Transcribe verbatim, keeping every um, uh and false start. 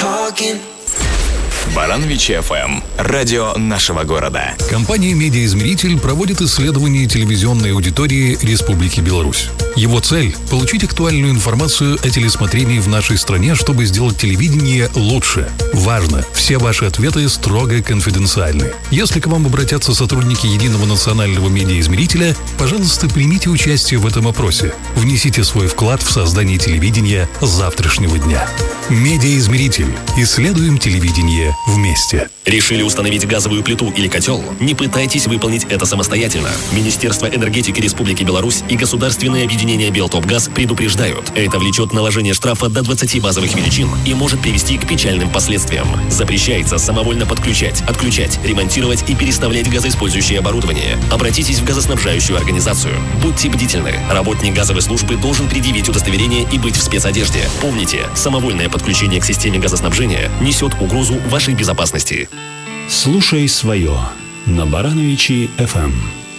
Барановичи эф эм. Радио нашего города. Компания «Медиаизмеритель» проводит исследование телевизионной аудитории Республики Беларусь. Его цель – получить актуальную информацию о телесмотрении в нашей стране, чтобы сделать телевидение лучше. Важно! Все ваши ответы строго конфиденциальны. Если к вам обратятся сотрудники Единого национального медиаизмерителя, пожалуйста, примите участие в этом опросе. Внесите свой вклад в создание телевидения завтрашнего дня. «Медиаизмеритель». Исследуем телевидение вместе. Решили установить газовую плиту или котел? Не пытайтесь выполнить это самостоятельно. Министерство энергетики Республики Беларусь и государственное объединение «Белтопгаз» предупреждают. Это влечет наложение штрафа до двадцати базовых величин и может привести к печальным последствиям. Запрещается самовольно подключать, отключать, ремонтировать и переставлять газоиспользующее оборудование. Обратитесь в газоснабжающую организацию. Будьте бдительны. Работник газовой службы должен предъявить удостоверение и быть в спецодежде. Помните, самовольное подключение к системе газоснабжения несет угрозу вашей безопасности. Слушай свое на Барановичи эф эм.